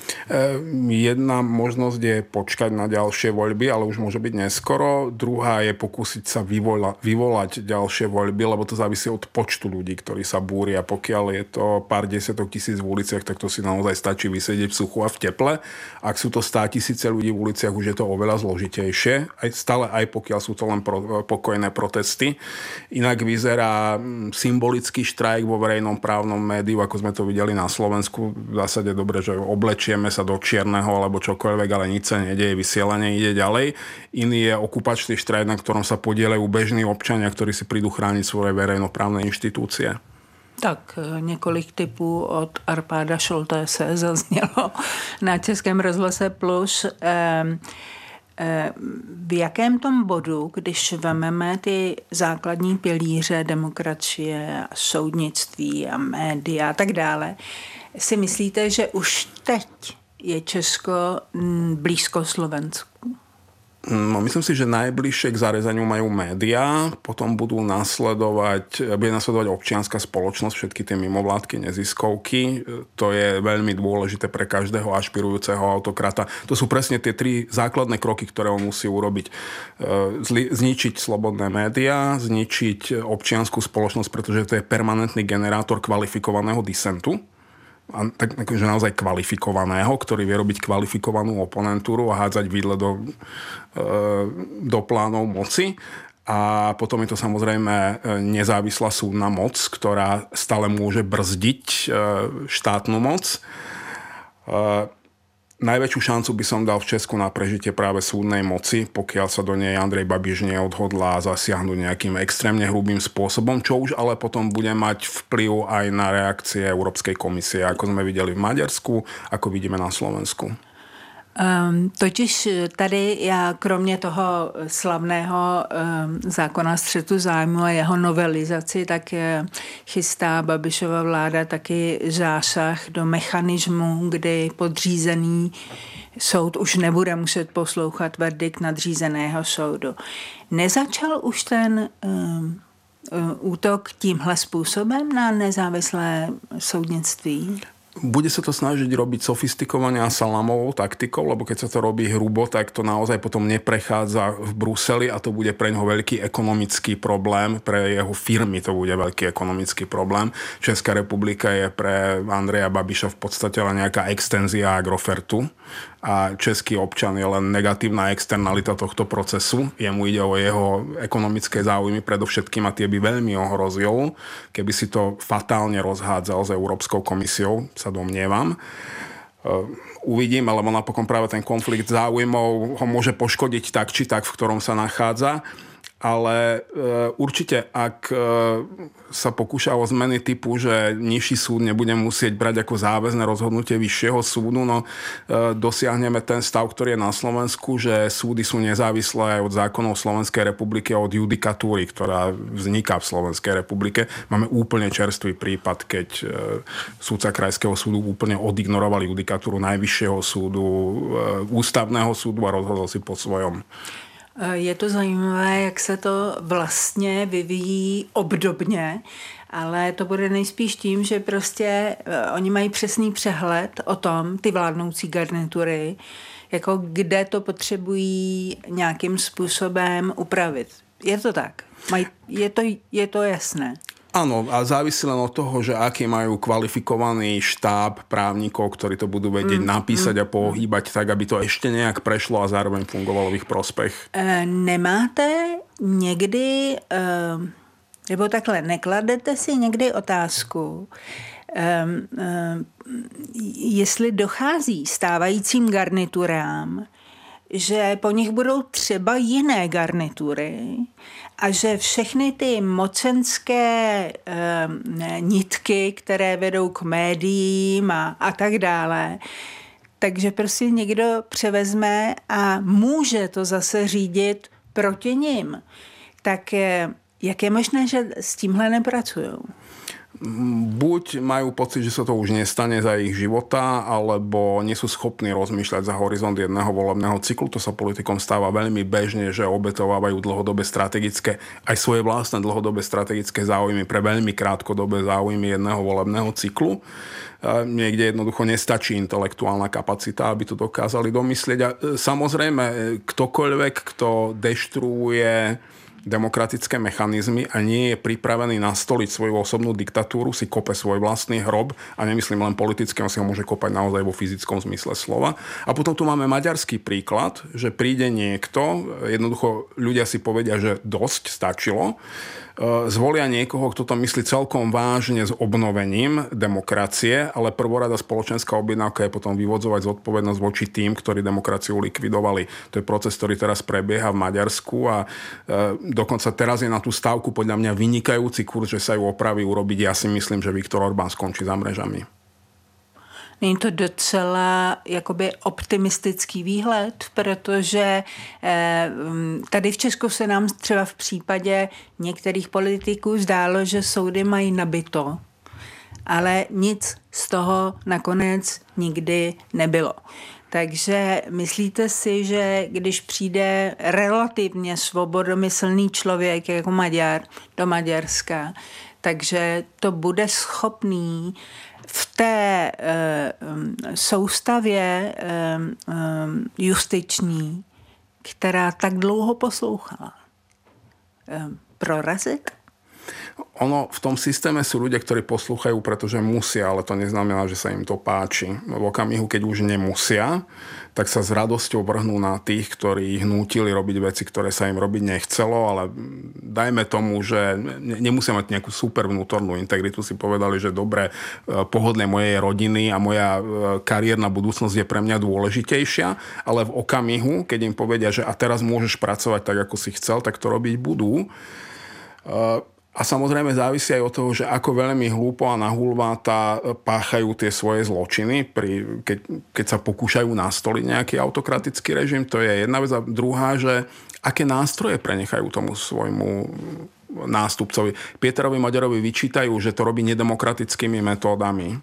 S8: Jedna možnosť je počkať na ďalšie voľby, ale už môže byť neskoro. Druhá je pokúsiť sa vyvola, vyvolať ďalšie voľby, lebo to závisí od počtu ľudí, ktorí sa búria. Pokiaľ je to pár desiatok tisíc v uliciach, tak to si naozaj stačí vysedieť v suchu a v teple. Ak sú to stá tisíce ľudí v uliciach, už je to oveľa zložitejšie. Aj, stále aj pokiaľ sú to len pro, pokojné protesty. Inak vyzerá symbolický štrajk vo verejnom právnom médiu, ako sme to videli na Slovensku. V zásade dobre, že oblečie sa do čierneho alebo čokoľvek, ale nič sa nedeje, vysielanie ide ďalej. Iný je okupačný štrajk, na ktorom sa podieľajú bežní občania, ktorí si prídu chrániť svoje verejnoprávne inštitúcie.
S7: Tak několik typů od Arpáda Šoltése zaznělo na Českém rozhlase Plus. V jakém tom bodu, když vememe ty základní pilíře demokracie, soudnictví a média a tak dále, si myslíte, že už teď je Česko blízko Slovensku?
S8: No, myslím si, že najbližšie k zarezaniu majú médiá, potom budú nasledovať, bude nasledovať občianska spoločnosť, všetky tie mimovládky, neziskovky. To je veľmi dôležité pre každého ašpirujúceho autokrata. To sú presne tie tri základné kroky, ktoré on musí urobiť. Zničiť slobodné médiá, zničiť občiansku spoločnosť, pretože to je permanentný generátor kvalifikovaného disentu. A tak, takže naozaj kvalifikovaného, ktorý vie robiť kvalifikovanú oponentúru a hádzať vidle do, do plánov moci. A potom je to samozrejme nezávislá súdna moc, ktorá stále môže brzdiť štátnu moc. najväčšiu šancu by som dal v Česku na prežitie práve súdnej moci, pokiaľ sa do nej Andrej Babiš neodhodlá zasiahnuť nejakým extrémne hrubým spôsobom, čo už ale potom bude mať vplyv aj na reakcie Európskej komisie, ako sme videli v Maďarsku, ako vidíme na Slovensku.
S7: Um, totiž tady já kromě toho slavného um, zákona střetu zájmu a jeho novelizaci, tak uh, chystá Babišova vláda taky zásah do mechanismu, kdy podřízený soud už nebude muset poslouchat verdikt nadřízeného soudu. Nezačal už ten um, útok tímhle způsobem na nezávislé soudnictví?
S8: Bude sa to snažiť robiť sofistikovane a salamovou taktikou, lebo keď sa to robí hrubo, tak to naozaj potom neprechádza v Bruseli a to bude pre ňoho veľký ekonomický problém, pre jeho firmy to bude veľký ekonomický problém. Česká republika je pre Andreja Babiša v podstate len nejaká extenzia Agrofertu a český občan je len negatívna externalita tohto procesu. Jemu ide o jeho ekonomické záujmy predovšetkým a tie by veľmi ohrozil, keby si to fatálne rozhádzal s Európskou komisiou, sa domnievam. Uvidíme, lebo napokon práve ten konflikt záujmov ho môže poškodiť tak či tak, v ktorom sa nachádza. Ale e, určite, ak e, sa pokúša o zmeny typu, že nižší súd nebude musieť brať ako záväzné rozhodnutie vyššieho súdu, no e, dosiahneme ten stav, ktorý je na Slovensku, že súdy sú nezávislé aj od zákonov Slovenskej republiky a od judikatúry, ktorá vzniká v Slovenskej republike. Máme úplne čerstvý prípad, keď e, súdca Krajského súdu úplne odignoroval judikatúru Najvyššieho súdu, e, Ústavného súdu a rozhodol si po svojom.
S7: Je to zajímavé, jak se to vlastně vyvíjí obdobně, ale to bude nejspíš tím, že prostě oni mají přesný přehled o tom, ty vládnoucí garnitury, jako kde to potřebují nějakým způsobem upravit. Je to tak? Maj, je, to, je to jasné?
S8: Áno, a závisí len od toho, že aký majú kvalifikovaný štáb právnikov, ktorí to budú vedieť mm, napísať mm, a pohýbať tak, aby to ešte nejak prešlo a zároveň fungovalo v ich prospech.
S7: E, nemáte někdy, e, nebo takhle, nekladete si někdy otázku, e, e, jestli dochází stávajícím garniturám, že po nich budou třeba jiné garnitury a že všechny ty mocenské e, nitky, které vedou k médiím a, a tak dále, takže prostě někdo převezme a může to zase řídit proti nim. Tak e, jak je možné, že s tímhle nepracují?
S8: Buď majú pocit, že sa to už nestane za ich života, alebo nie sú schopní rozmýšľať za horizont jedného volebného cyklu. To sa politikom stáva veľmi bežne, že obetovávajú dlhodobé strategické, aj svoje vlastné dlhodobé strategické záujmy pre veľmi krátkodobé záujmy jedného volebného cyklu. Niekde jednoducho nestačí intelektuálna kapacita, aby to dokázali domyslieť. A samozrejme, ktokoľvek, kto deštruuje demokratické mechanizmy a nie je pripravený nastoliť svoju osobnú diktatúru, si kope svoj vlastný hrob a nemyslím len politicky, on si ho môže kopať naozaj vo fyzickom zmysle slova. A potom tu máme maďarský príklad, že príde niekto, jednoducho ľudia si povedia, že dosť, stačilo, zvolia niekoho, kto to myslí celkom vážne s obnovením demokracie, ale prvorada spoločenská objednávka je potom vyvodzovať zodpovednosť voči tým, ktorí demokraciu likvidovali. To je proces, ktorý teraz prebieha v Maďarsku a dokonca teraz je na tú stávku podľa mňa vynikajúci kurz, že sa ju opraví urobiť. Ja si myslím, že Viktor Orbán skončí za mrežami.
S7: Není to docela jakoby optimistický výhled, protože tady v Česku se nám třeba v případě některých politiků zdálo, že soudy mají nabito, ale nic z toho nakonec nikdy nebylo. Takže myslíte si, že když přijde relativně svobodomyslný člověk jako Maďar do Maďarska, takže to bude schopný v té e, soustavě e, e, justiční, která tak dlouho poslouchala, e, prorazit?
S8: Ono v tom systéme sú ľudia, ktorí poslúchajú, pretože musia, ale to neznamená, že sa im to páči. V okamihu, keď už nemusia, tak sa s radosťou vrhnú na tých, ktorí ich nútili robiť veci, ktoré sa im robiť nechcelo, ale dajme tomu, že nemusia mať nejakú super vnútornú integritu. Si povedali, že dobre, pohodlie mojej rodiny a moja kariérna budúcnosť je pre mňa dôležitejšia, ale v okamihu, keď im povedia, že a teraz môžeš pracovať tak, ako si chcel, tak to robiť budú. A samozrejme závisí aj od toho, že ako veľmi hlúpo a nahulváta páchajú tie svoje zločiny, pri, keď, keď sa pokúšajú nastoliť nejaký autokratický režim. To je jedna vec. A druhá, že aké nástroje prenechajú tomu svojmu nástupcovi. Pieterovi Maďarovi vyčítajú, že to robí nedemokratickými metódami,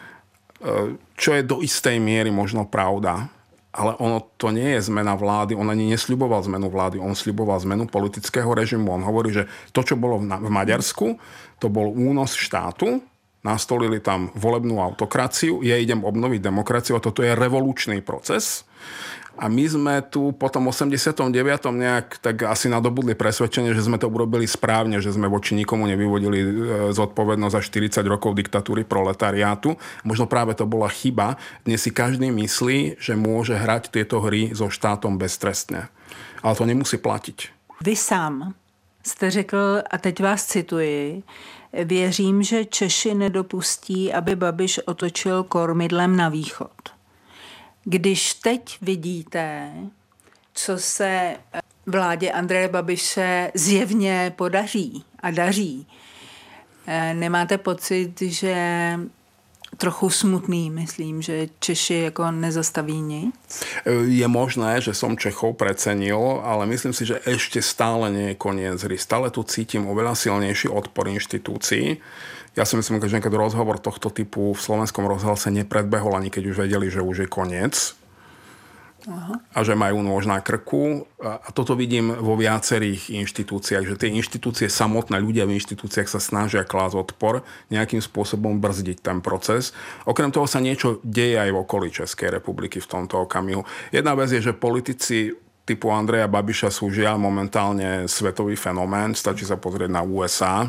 S8: čo je do istej miery možno pravda. Ale ono to nie je zmena vlády, on ani nesľuboval zmenu vlády, on sľuboval zmenu politického režimu. On hovorí, že to, čo bolo v Maďarsku, to bol únos štátu, nastolili tam volebnú autokraciu, ja idem obnoviť demokraciu a toto je revolučný proces. A my sme tu po tom osemdesiatom deviatom nejak tak asi nadobudli presvedčenie, že sme to urobili správne, že sme voči nikomu nevyvodili zodpovednosť za štyridsať rokov diktatúry proletariátu. Možno práve to bola chyba. Dnes si každý myslí, že môže hrať tieto hry so štátom beztrestne. Ale to nemusí platiť.
S7: Vy sám jste řekl, a teď vás cituji, věřím, že Češi nedopustí, aby Babiš otočil kormidlem na východ. Když teď vidíte, co se vládě Andreje Babiše zjevně podaří a daří, nemáte pocit, že trochu smutný, myslím, že Češi jako nezastaví nic?
S8: Je možné, že som Čechov precenil, ale myslím si, že ešte stále nie je koniec hry. Stále tu cítim oveľa silnejší odpor inštitúcií. Ja si myslím, že niekedy rozhovor tohto typu v slovenskom rozhlase nepredbehol, ani keď už vedeli, že už je koniec. Aha. A že majú nôž na krku. A toto vidím vo viacerých inštitúciách, že tie inštitúcie samotné, ľudia v inštitúciách sa snažia klásť odpor, nejakým spôsobom brzdiť ten proces. Okrem toho sa niečo deje aj v okolí Českej republiky v tomto okamihu. Jedna vec je, že politici typu Andreja Babiša sú žiaľ momentálne svetový fenomén. Stačí sa pozrieť na ú es á.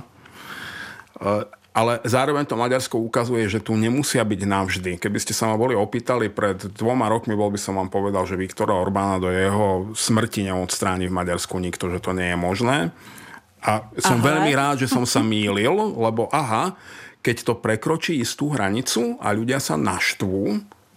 S8: Ale zároveň to Maďarsko ukazuje, že tu nemusia byť navždy. Keby ste sa ma boli opýtali pred dvoma rokmi, bol by som vám povedal, že Viktora Orbána do jeho smrti neodstráni v Maďarsku nikto, že to nie je možné. A som aha. veľmi rád, že som sa mýlil, lebo aha, keď to prekročí istú hranicu a ľudia sa naštvú,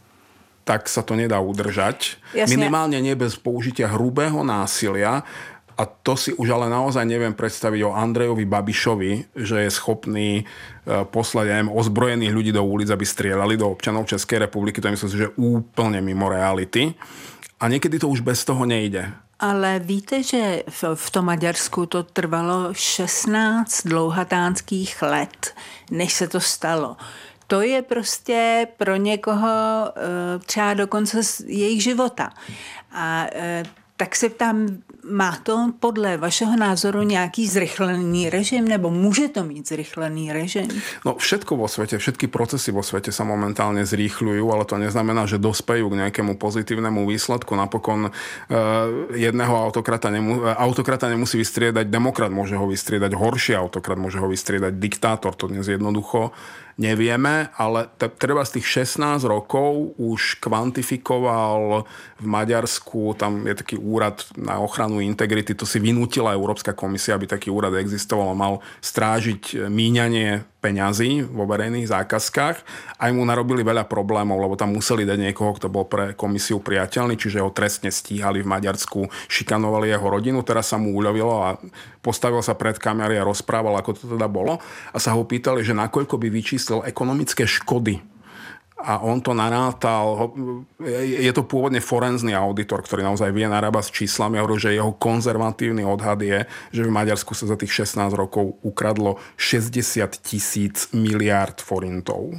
S8: tak sa to nedá udržať. Jasne. Minimálne nie bez použitia hrubého násilia. A to si už ale naozaj neviem predstaviť o Andrejovi Babišovi, že je schopný poslať aj ozbrojených ľudí do ulic, aby strieľali do občanov Českej republiky. To je myslím si, že úplne mimo reality. A niekedy to už bez toho nejde.
S7: Ale víte, že v, v tom Maďarsku to trvalo šestnáct dlouhatánských let, než se to stalo. To je prostě pro někoho třeba dokonce jejich života. A tak se ptám, má to podle vašeho názoru nějaký zrychlený režim, nebo môže to mít zrychlený režim?
S8: No všetko vo svete, všetky procesy vo svete sa momentálne zrýchľujú, ale to neznamená, že dospejú k nejakému pozitívnemu výsledku. Napokon uh, jedného autokrata, nemu, autokrata nemusí vystriedať demokrat, môže ho vystriedať horší autokrat, môže ho vystriedať diktátor, to dnes jednoducho nevieme, ale t- treba z tých šestnásť rokov už kvantifikoval v Maďarsku, tam je taký úrad na ochranu integrity, to si vynútila Európska komisia, aby taký úrad existoval a mal strážiť míňanie peňazí vo verejných zákazkách. Aj mu narobili veľa problémov, lebo tam museli dať niekoho, kto bol pre komisiu priateľný, čiže ho trestne stíhali v Maďarsku, šikanovali jeho rodinu, teraz sa mu uľavilo a postavil sa pred kamery a rozprával, ako to teda bolo. A sa ho pýtali, že nakoľko by vyčíslil ekonomické škody. A on to narátal, je to pôvodne forenzný auditor, ktorý naozaj vie narábať s číslami, hovorí, že jeho konzervatívny odhad je, že v Maďarsku sa za tých šestnásť rokov ukradlo šesťdesiat tisíc miliárd forintov.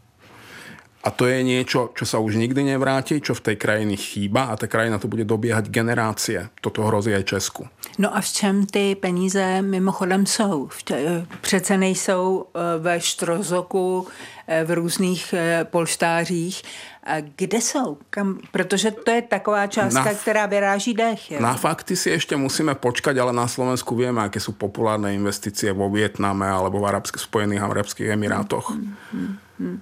S8: A to je niečo, čo sa už nikdy nevráti, čo v tej krajine chýba a tá krajina to bude dobiehať generácie. Toto hrozí aj Česku.
S7: No a v čem ty peníze mimochodem jsou? Přece nejsou ve Štrozoku, v různých polštářích. A kde jsou? Kam? Protože to je taková částka, na, která vyráží dech. Je?
S8: Na fakty si ešte musíme počkať, ale na Slovensku vieme, aké sú populárne investície vo Vietname alebo v Arabských, Spojených Arabských Emirátoch. Hmm, hmm, hmm.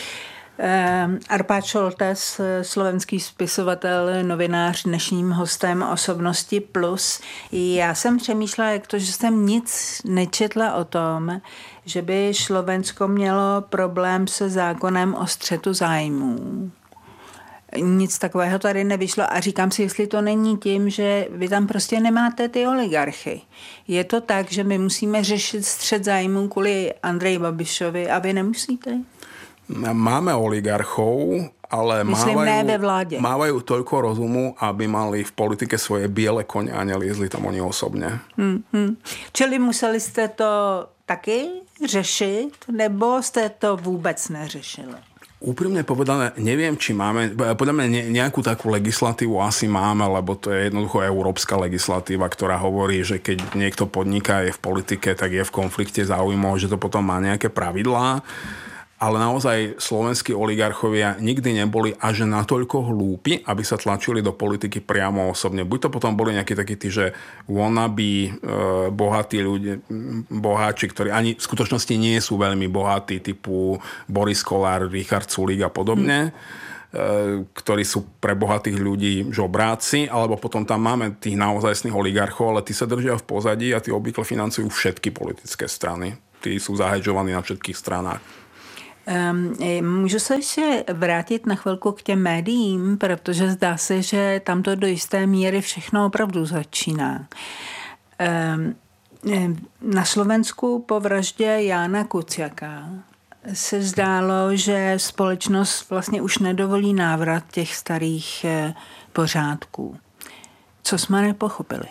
S7: Um, Arpád Šoltes, slovenský spisovatel, novinář, dnešním hostem Osobnosti plus. Já jsem přemýšlela, jak to, že jsem nic nečetla o tom, že by Slovensko mělo problém se zákonem o střetu zájmů. Nic takového tady nevyšlo a říkám si, jestli to není tím, že vy tam prostě nemáte ty oligarchy. Je to tak, že my musíme řešit střet zájmů kvůli Andreji Babišovi a vy nemusíte?
S8: Máme oligarchov, ale
S7: Myslím,
S8: mávajú, mávajú toľko rozumu, aby mali v politike svoje biele kone a neliezli tam oni osobne.
S7: Hmm, hmm. Čili museli jste to taky řešit, nebo jste to vůbec neřešili?
S8: Úprimne povedané, neviem, či máme, podľa mňa nejakú takú legislatívu asi máme, lebo to je jednoducho európska legislatíva, ktorá hovorí, že keď niekto podniká, je v politike, tak je v konflikte záujmov, že to potom má nejaké pravidlá. Ale naozaj slovenskí oligarchovia nikdy neboli až natoľko hlúpi, aby sa tlačili do politiky priamo osobne. Buď to potom boli nejakí takí tí, že wannabe, e, bohatí ľudia, boháči, ktorí ani v skutočnosti nie sú veľmi bohatí, typu Boris Kolár, Richard Sulík a podobne, hmm. e, ktorí sú pre bohatých ľudí žobráci, alebo potom tam máme tých naozajstných oligarchov, ale tí sa držia v pozadí a tí obvykle financujú všetky politické strany. Tí sú zahedžovaní na všetkých stranách.
S7: Um, můžu se ještě vrátit na chvilku k těm médiím, protože zdá se, že tam to do jisté míry všechno opravdu začíná. Um, na Slovensku po vraždě Jána Kuciaka se zdálo, že společnost vlastně už nedovolí návrat těch starých eh, pořádků. Co jsme nepochopili?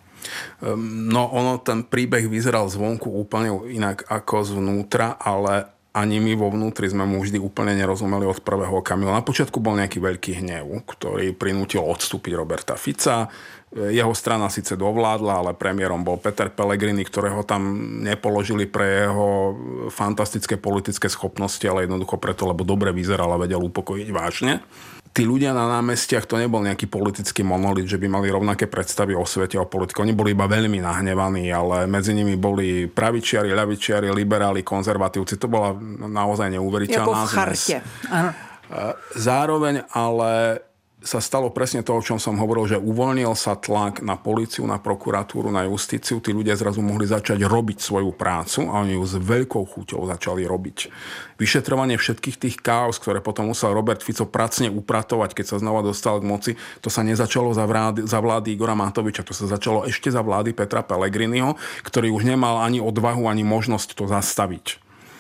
S8: No ono, ten príbeh vyzeral zvonku úplne inak ako zvnútra, ale ani my vo vnútri sme mu vždy úplne nerozumeli od prvého okamihu. Na počiatku bol nejaký veľký hnev, ktorý prinútil odstúpiť Roberta Fica. Jeho strana síce dovládla, ale premiérom bol Peter Pellegrini, ktorého tam nepoložili pre jeho fantastické politické schopnosti, ale jednoducho preto, lebo dobre vyzeral a vedel upokojiť vážne. Tí ľudia na námestiach, to nebol nejaký politický monolit, že by mali rovnaké predstavy o svete, o politike. Oni boli iba veľmi nahnevaní, ale medzi nimi boli pravičiari, ľavičiari, liberáli, konzervatívci. To bola naozaj neuveriteľná
S7: zmes. Jako v charte. Áno.
S8: Zároveň ale sa stalo presne to, o čom som hovoril, že uvoľnil sa tlak na políciu, na prokuratúru, na justíciu. Tí ľudia zrazu mohli začať robiť svoju prácu a oni ju s veľkou chuťou začali robiť. Vyšetrovanie všetkých tých káuz, ktoré potom musel Robert Fico pracne upratovať, keď sa znova dostal k moci, to sa nezačalo za vlády, za vlády Igora Matoviča, to sa začalo ešte za vlády Petra Pellegriniho, ktorý už nemal ani odvahu, ani možnosť to zastaviť.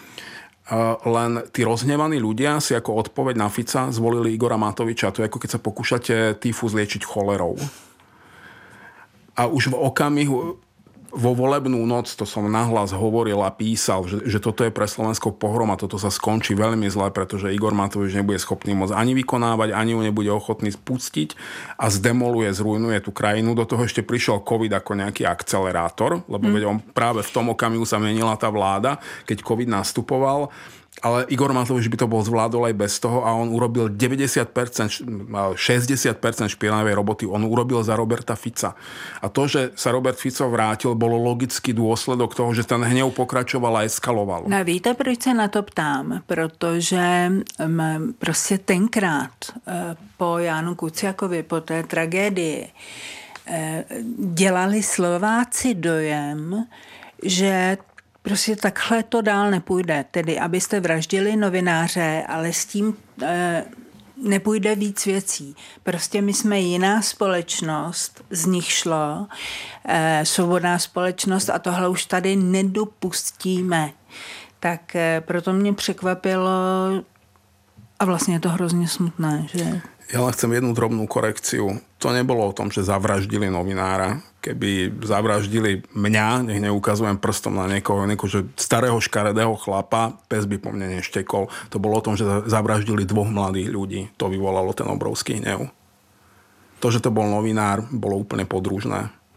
S8: Len tí rozhnevaní ľudia si ako odpoveď na Fica zvolili Igora Matoviča. To je ako keď sa pokúšate tyfus liečiť cholerou. A už v okamihu, vo volebnú noc, to som nahlas hovoril a písal, že, že toto je pre Slovensko pohroma, toto sa skončí veľmi zle, pretože Igor Matovič nebude schopný moc ani vykonávať, ani ju nebude ochotný spustiť a zdemoluje, zrujnuje tú krajinu. Do toho ešte prišiel COVID ako nejaký akcelerátor, lebo mm. veď on práve v tom okamihu sa menila tá vláda, keď COVID nastupoval. Ale Igor Matovič by to bol zvládol aj bez toho a on urobil deväťdesiat percent, šesťdesiat percent špinavej roboty. On urobil za Roberta Fica. A to, že sa Robert Fico vrátil, bolo logický dôsledok toho, že ten hnev pokračoval a eskaloval.
S7: No víte, proč se na to ptám? Protože um, prostě tenkrát uh, po Jánu Kuciakovi, po té tragédii, uh, dělali Slováci dojem, že prostě takhle to dál nepůjde. Tedy, abyste vraždili novináře, ale s tím e, nepůjde víc věcí. Prostě my jsme jiná společnost, z nich šlo, e, svobodná společnost a tohle už tady nedopustíme. Tak e, proto mě překvapilo a vlastně je to hrozně smutné, že...
S8: Ja len chcem jednu drobnú korekciu. To nebolo o tom, že zavraždili novinára. Keby zavraždili mňa, nech neukazujem prstom na niekoho, niekoho že starého škaredého chlapa, pes by po mne neštekol. To bolo o tom, že zavraždili dvoch mladých ľudí. To vyvolalo ten obrovský hnev. To, že to bol novinár, bolo úplne podružné.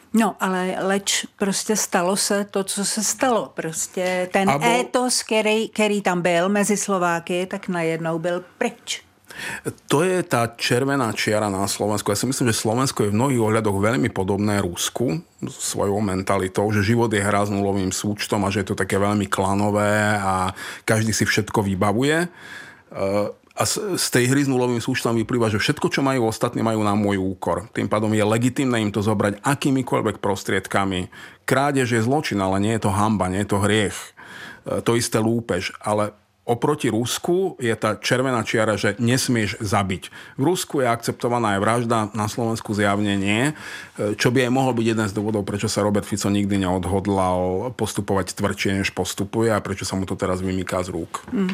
S7: No, ale leč prostě stalo se to, co se stalo. Prostě ten
S8: Abo...
S7: étos, který, který tam byl mezi Slováky, tak najednou byl pryč.
S8: To je tá červená čiara na Slovensku. Ja si myslím, že Slovensko je v mnohých ohľadoch veľmi podobné Rusku svojou mentalitou, že život je hra s nulovým súčtom a že je to také veľmi klanové a každý si všetko vybavuje. A z tej hry s nulovým súčtom vyplýva, že všetko, čo majú ostatní, majú na môj úkor. Tým pádom je legitímne im to zobrať akýmikoľvek prostriedkami. Krádež je zločin, ale nie je to hanba, nie je to hriech. To isté lúpež, ale oproti Rusku je tá červená čiara, že nesmieš zabiť. V Rusku je akceptovaná aj vražda, na Slovensku zjavne nie, čo by aj mohol byť jeden z dôvodov, prečo sa Robert Fico nikdy neodhodlal postupovať tvrdšie, než postupuje a prečo sa mu to teraz vymýká z rúk. Mm. Um,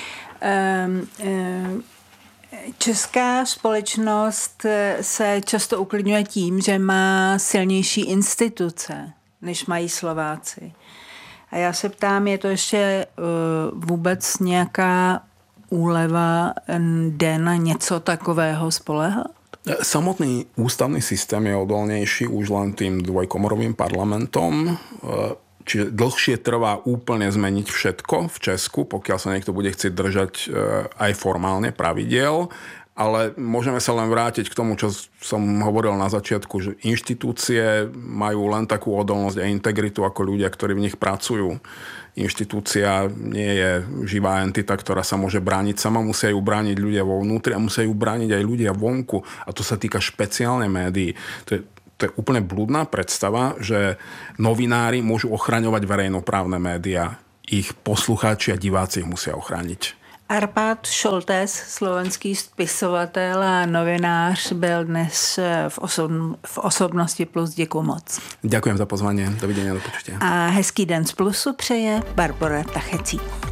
S7: um... Česká společnost se často uklidňuje tím, že má silnější instituce, než mají Slováci. A já se ptám, je to ještě uh, vůbec nějaká úleva, jde na něco takového spoléhat?
S8: Samotný ústavný systém je odolnejší už len tým dvojkomorovým parlamentom. Čiže dlhšie trvá úplne zmeniť všetko v Česku, pokiaľ sa niekto bude chcieť držať aj formálne pravidiel. Ale môžeme sa len vrátiť k tomu, čo som hovoril na začiatku, že inštitúcie majú len takú odolnosť a integritu ako ľudia, ktorí v nich pracujú. Inštitúcia nie je živá entita, ktorá sa môže brániť sama, musia ju brániť ľudia vo vnútri a musia ju brániť aj ľudia vonku. A to sa týka špeciálne médií. To je, to je úplne blúdna predstava, že novinári môžu ochraňovať verejnoprávne médiá. Ich poslucháči a diváci ich musia ochrániť.
S7: Arpád Šoltés, slovenský spisovatel a novinář, byl dnes v, osob, v Osobnosti Plus. Děkuji moc.
S8: Ďakujem za pozvanie. Dovidenia, do počutia.
S7: A hezký den z Plusu přeje Barbora Tachecí.